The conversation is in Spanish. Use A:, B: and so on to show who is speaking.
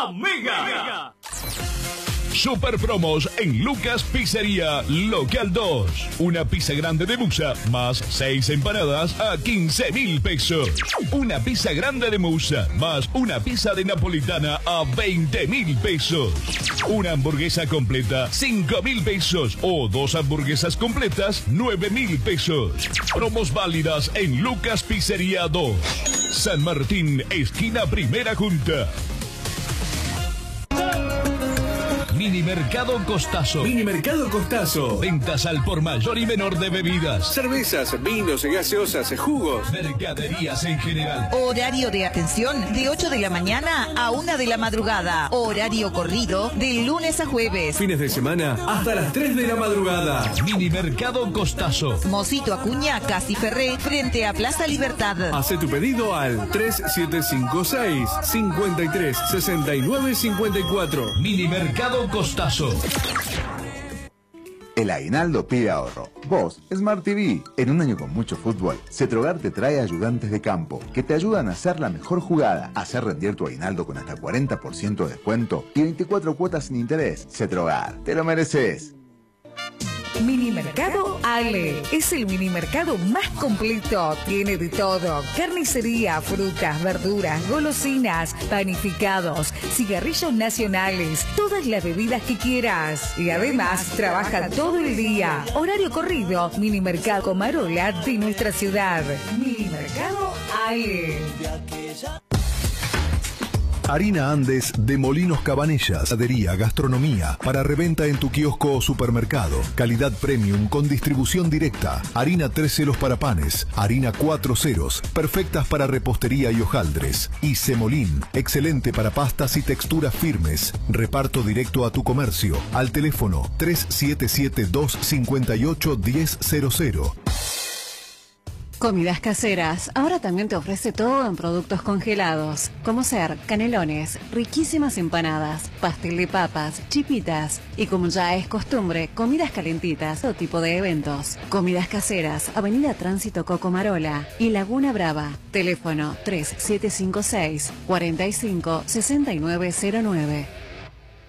A: Amiga.
B: Super promos en Lucas Pizzería Local 2. Una pizza grande de musa más 6 empanadas a 15.000 pesos. Una pizza grande de musa más una pizza de napolitana a 20.000 pesos. Una hamburguesa completa 5.000 pesos o 2 hamburguesas completas 9.000 pesos. Promos válidas en Lucas Pizzería 2. San Martín, esquina Primera Junta. Minimercado Costazo.
C: Minimercado Costazo.
B: Ventas al por mayor y menor de bebidas.
C: Cervezas, vinos, gaseosas, jugos.
B: Mercaderías en general.
D: Horario de atención de 8 de la mañana a 1 de la madrugada. Horario corrido de lunes a jueves.
C: Fines de semana hasta las 3 de la madrugada.
B: Minimercado Costazo.
D: Mosito Acuña, Casi Ferré, frente a Plaza Libertad.
C: Hace tu pedido al 3756 53 69 54.
B: Minimercado Costazo.
E: El aguinaldo pide ahorro. Vos, Smart TV. En un año con mucho fútbol, Cetrogar te trae ayudantes de campo que te ayudan a hacer la mejor jugada, a hacer rendir tu aguinaldo con hasta 40% de descuento y 24 cuotas sin interés. Cetrogar, te lo mereces.
F: Minimercado Ale es el minimercado más completo. Tiene de todo: carnicería, frutas, verduras, golosinas, panificados, cigarrillos nacionales, todas las bebidas que quieras. Y además trabaja todo el día. Horario corrido, Minimercado Comarola de nuestra ciudad. Minimercado Ale.
G: Harina Andes de Molinos Cabanillas, heladería, gastronomía, para reventa en tu kiosco o supermercado. Calidad premium con distribución directa. Harina 3 ceros para panes, harina 4 ceros, perfectas para repostería y hojaldres. Y Semolín, excelente para pastas y texturas firmes. Reparto directo a tu comercio, al teléfono 3772-58-1000.
H: Comidas Caseras ahora también te ofrece todo en productos congelados, como ser canelones, riquísimas empanadas, pastel de papas, chipitas y, como ya es costumbre, comidas calentitas, todo tipo de eventos. Comidas Caseras, Avenida Tránsito Cocomarola y Laguna Brava. Teléfono 3756 45 6909.